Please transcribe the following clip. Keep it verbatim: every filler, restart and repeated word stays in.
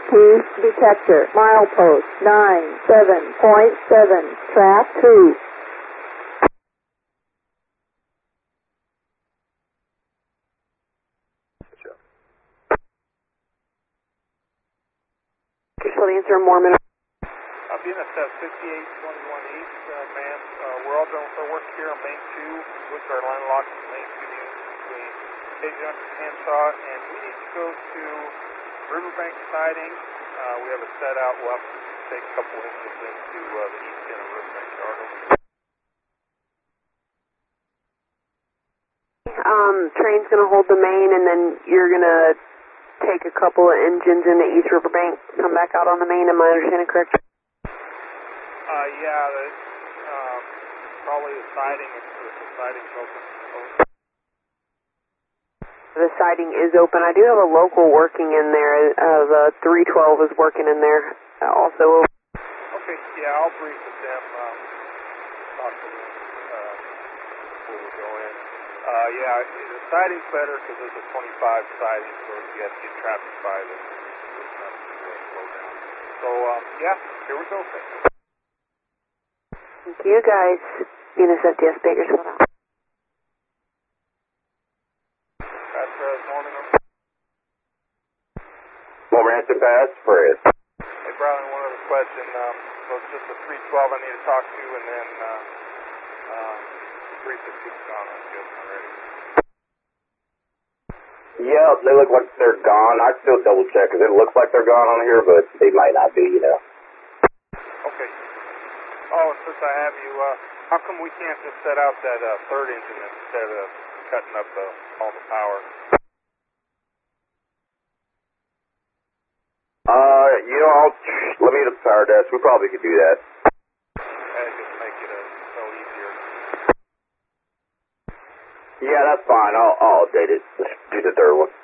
Key detector. Milepost nine seven point seven. Track two. Official answer, Mormon. Uh, B N S F fifty-eight twenty-one East, uh, ma'am. Uh, we're all done with our work here on Main two, which are line locked in Main two units between K Junction, Hanshaw, and we need to go to Riverbank siding. Uh, we have a set out. We'll have to take a couple inches into uh, the east end of Riverbank, Charlotte. Um, train's going to hold the main, and then you're going to take a couple of engines into East Riverbank, come back out on the main. Am I understanding correct? Uh, yeah, the, um, probably the siding, if the siding's open. The siding is open. I do have a local working in there. Uh, the three twelve is working in there uh, also. Okay, yeah, I'll brief with them. Um, talk to them uh, before we go in. Uh, yeah, the siding's better because it's a twenty-five siding, so if you have to get traffic by this, it's not going to slow down. So, um, yeah, here we go. Thank you, guys. B N S F D S Bakersfield out. That's uh, Norman. Mormon answer pass, Fred. Hey, Brian, one other question. Um, so it's just the three twelve I need to talk to, and then uh, uh, three fifteen gone, I'm guessing already. Yeah, they look like they're gone. I'd still double check because it looks like they're gone on here, but they might not be, you know. Okay. Oh, since I have you, uh, how come we can't just set out that uh, third engine instead of cutting up the, all the power? Uh, you know, I'll, let me get a power desk. We probably could do that. That'd just make it a little easier. Yeah, that's fine. I'll, I'll update it. Let's do the third one.